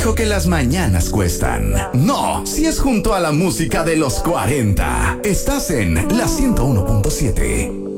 dijo que las mañanas cuestan? No, si es junto a la música de los 40. Estás en la 101.7.